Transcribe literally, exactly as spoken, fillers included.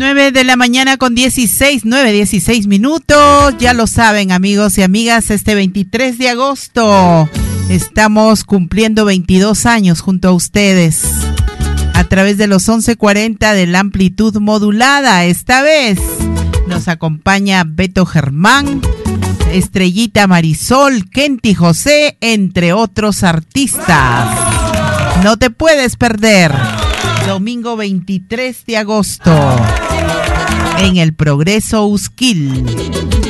nueve de la mañana con dieciséis, nueve, dieciséis minutos. Ya lo saben, amigos y amigas, este veintitrés de agosto estamos cumpliendo veintidós años junto a ustedes a través de los once cuarenta de la amplitud modulada. Esta vez nos acompaña Beto Germán, Estrellita Marisol, Kenty José, entre otros artistas. No te puedes perder. Domingo veintitrés de agosto en el Progreso Usquil.